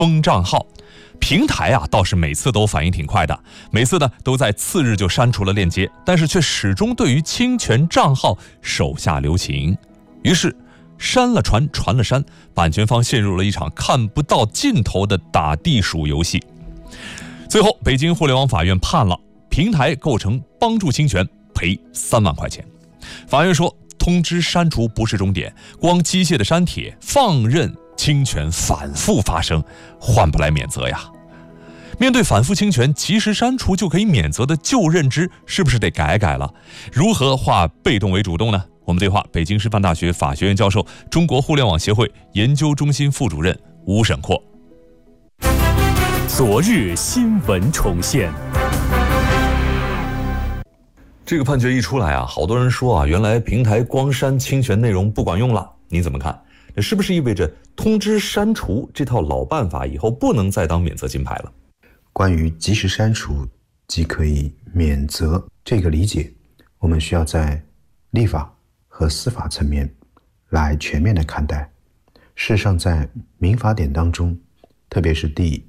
崩账号。平台倒是每次都反应挺快的，每次呢都在次日就删除了链接，但是却始终对于侵权账号手下留情。于是删了传，传了删，版权方陷入了一场看不到尽头的打地鼠游戏。最后，北京互联网法院判了平台构成帮助侵权，赔3万块钱。法院说，通知删除不是终点，光机械的删帖，放任侵权反复发生，换不来免责呀。面对反复侵权及时删除就可以免责的旧认知，是不是得改了？如何化被动为主动呢？我们对话北京师范大学法学院教授、中国互联网协会研究中心副主任吴沈阔。 昨日新闻重现。 这个判决一出来好多人说原来平台光删侵权内容不管用了，你怎么看？这是不是意味着通知删除这套老办法以后不能再当免责金牌了？ 关于及时删除即可以免责这个理解，我们需要在立法和司法层面来全面的看待。事实上，在民法典当中，特别是第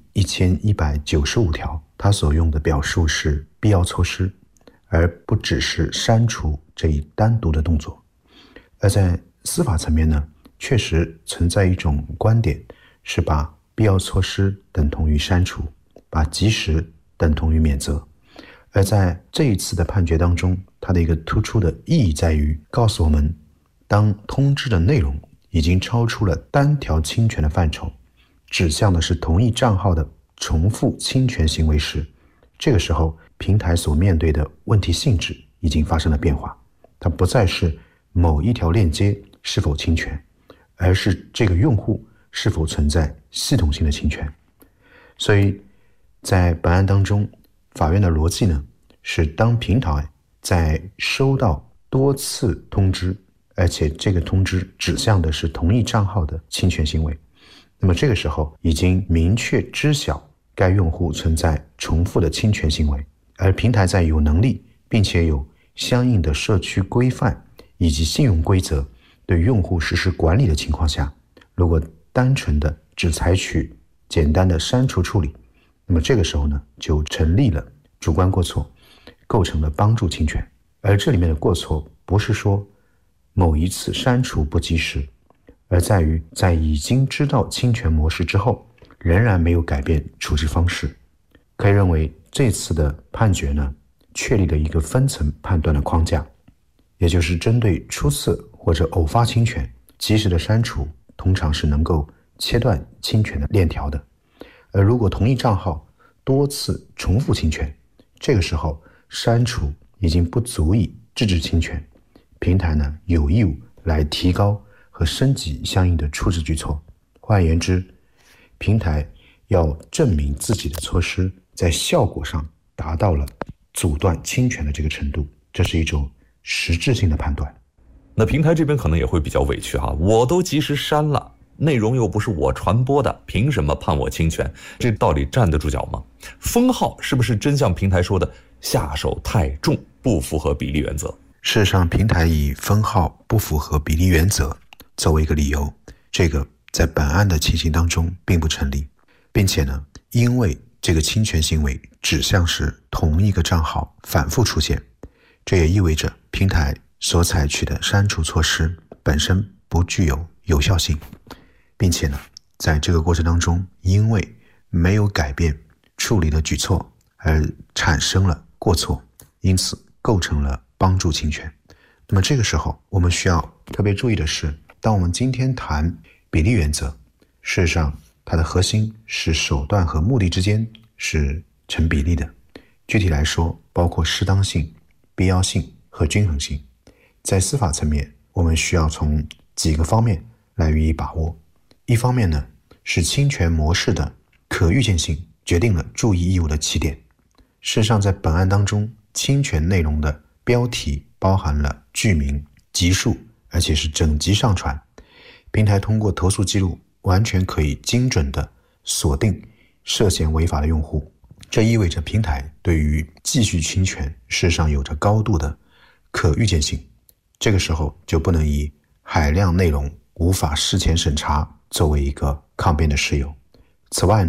1195条，它所用的表述是必要措施，而不只是删除这一单独的动作。而在司法层面呢，确实存在一种观点，是把必要措施等同于删除，把及时等同于免责。而在这一次的判决当中，它的一个突出的意义在于告诉我们，当通知的内容已经超出了单条侵权的范畴，指向的是同一账号的重复侵权行为时，这个时候平台所面对的问题性质已经发生了变化，它不再是某一条链接是否侵权，而是这个用户是否存在系统性的侵权。所以在本案当中，法院的逻辑呢，是当平台在收到多次通知，而且这个通知指向的是同一账号的侵权行为，那么这个时候已经明确知晓该用户存在重复的侵权行为，而平台在有能力并且有相应的社区规范以及信用规则对用户实施管理的情况下，如果单纯的只采取简单的删除处理，那么这个时候呢，就成立了主观过错，构成了帮助侵权。而这里面的过错不是说某一次删除不及时，而在于在已经知道侵权模式之后，仍然没有改变处置方式。可以认为这次的判决呢，确立了一个分层判断的框架，也就是针对初次或者偶发侵权，及时的删除通常是能够切断侵权的链条的。而如果同一账号多次重复侵权，这个时候删除已经不足以制止侵权，平台呢有义务来提高和升级相应的处置举措。换言之，平台要证明自己的措施在效果上达到了阻断侵权的这个程度，这是一种实质性的判断。 那平台这边可能也会比较委屈我都及时删了，内容又不是我传播的，凭什么判我侵权？这到底站得住脚吗？封号是不是真像平台说的下手太重，不符合比例原则？ 事实上，平台以封号不符合比例原则作为一个理由，这个在本案的情形当中并不成立，并且呢，因为这个侵权行为指向是同一个账号反复出现，这也意味着平台所采取的删除措施本身不具有有效性，并且呢，在这个过程当中，因为没有改变处理的举措而产生了过错，因此构成了帮助侵权。那么这个时候我们需要特别注意的是，当我们今天谈比例原则，事实上它的核心是手段和目的之间是成比例的。具体来说，包括适当性、必要性和均衡性。在司法层面，我们需要从几个方面来予以把握。一方面呢，是侵权模式的可预见性决定了注意义务的起点。事实上，在本案当中，侵权内容的标题包含了剧名、集数，而且是整集上传。平台通过投诉记录完全可以精准地锁定涉嫌违法的用户，这意味着平台对于继续侵权事实上有着高度的可预见性。这个时候就不能以海量内容无法事前审查作为一个抗辩的事由。此外呢，